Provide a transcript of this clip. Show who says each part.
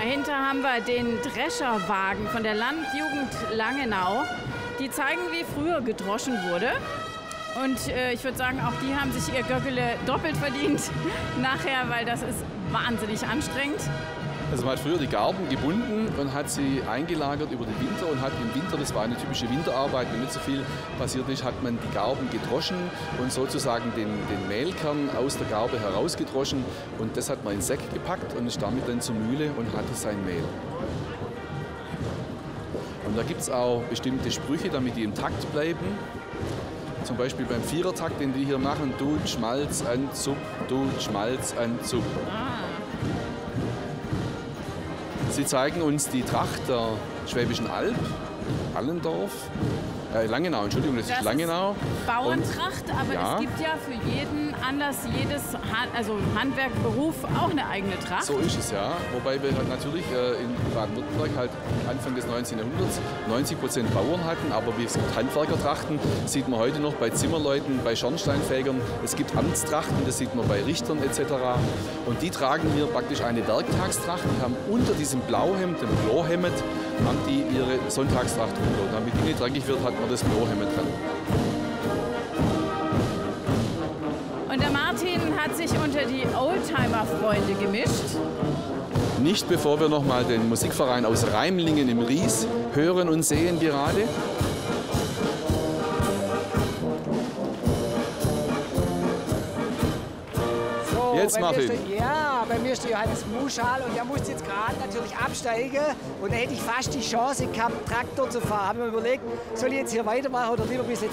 Speaker 1: Dahinter haben wir den Drescherwagen von der Landjugend Langenau. Die zeigen, wie früher gedroschen wurde. Und ich würde sagen, auch die haben sich ihr Göckele doppelt verdient nachher, weil das ist wahnsinnig anstrengend.
Speaker 2: Also man hat früher die Garben gebunden und hat sie eingelagert über den Winter und hat im Winter, das war eine typische Winterarbeit, wenn nicht so viel passiert ist, hat man die Garben gedroschen und sozusagen den Mehlkern aus der Garbe herausgedroschen und das hat man in Säcke gepackt und ist damit dann zur Mühle und hatte sein Mehl. Und da gibt es auch bestimmte Sprüche, damit die im Takt bleiben. Zum Beispiel beim Vierertakt, den wir hier machen, tut Schmalz an Zug, tut Schmalz an Zug. Sie zeigen uns die Tracht der Schwäbischen Alb, Allendorf, Langenau, Entschuldigung, das ist Langenau.
Speaker 1: Bauerntracht, aber ja, es gibt ja für jeden anders, jedes Handwerk, Beruf auch eine eigene Tracht.
Speaker 2: So ist es, ja. Wobei wir natürlich in Baden-Württemberg halt Anfang des 19. Jahrhunderts 90% Bauern hatten, aber wie es gibt Handwerkertrachten, sieht man heute noch bei Zimmerleuten, bei Schornsteinfegern. Es gibt Amtstrachten, das sieht man bei Richtern etc. Und die tragen hier praktisch eine Werktagstracht. Die haben unter diesem Blauhemd, dem Blohemd, haben die ihre Sonntagstracht runter. Und damit die nicht dreckig wird, hat man das Blohemd dran.
Speaker 1: Und der Martin hat sich unter die Oldtimer-Freunde gemischt.
Speaker 2: Nicht bevor wir noch mal den Musikverein aus Reimlingen im Ries hören und sehen gerade.
Speaker 3: So,
Speaker 2: jetzt Martin.
Speaker 3: Bei mir ist der Johannes Muschal und der musste jetzt gerade natürlich absteigen und da hätte ich fast die Chance gehabt, Traktor zu fahren. Habe mir überlegt, soll ich jetzt hier weitermachen oder lieber bis jetzt